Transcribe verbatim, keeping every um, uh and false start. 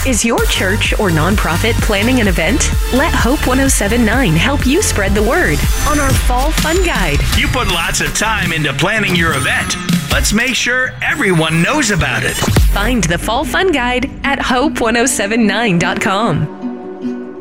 Is your church or nonprofit planning an event? Let Hope one oh seven point nine help you spread the word on our Fall Fun Guide. You put lots of time into planning your event. Let's make sure everyone knows about it. Find the Fall Fun Guide at hope one oh seven nine dot com.